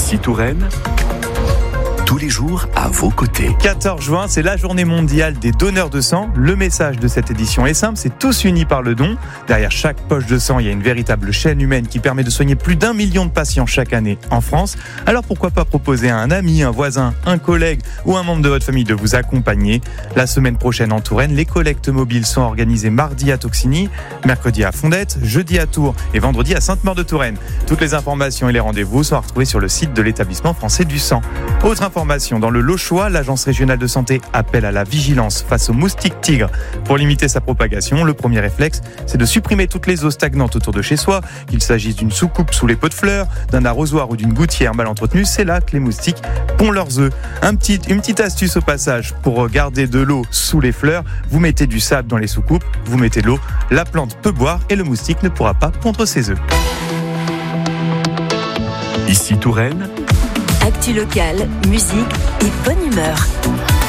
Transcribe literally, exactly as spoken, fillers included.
Ici Touraine, tous les jours à vos côtés. quatorze juin, c'est la journée mondiale des donneurs de sang. Le message de cette édition est simple, c'est tous unis par le don. Derrière chaque poche de sang, il y a une véritable chaîne humaine qui permet de soigner plus d'un million de patients chaque année en France. Alors pourquoi pas proposer à un ami, un voisin, un collègue ou un membre de votre famille de vous accompagner. La semaine prochaine en Touraine, les collectes mobiles sont organisées mardi à Toxigny, mercredi à Fondette, jeudi à Tours et vendredi à Sainte-Maure-de-Touraine. Toutes les informations et les rendez-vous sont à retrouver sur le site de l'établissement français du sang. Autre information, dans le Lochois, l'Agence régionale de santé appelle à la vigilance face au moustique tigre. Pour limiter sa propagation, le premier réflexe, c'est de supprimer toutes les eaux stagnantes autour de chez soi. Qu'il s'agisse d'une soucoupe sous les pots de fleurs, d'un arrosoir ou d'une gouttière mal entretenue, c'est là que les moustiques pondent leurs œufs. Un petit, une petite astuce au passage pour garder de l'eau sous les fleurs, vous mettez du sable dans les soucoupes, vous mettez de l'eau, la plante peut boire et le moustique ne pourra pas pondre ses œufs. Ici Touraine, actu locale, musique et bonne humeur.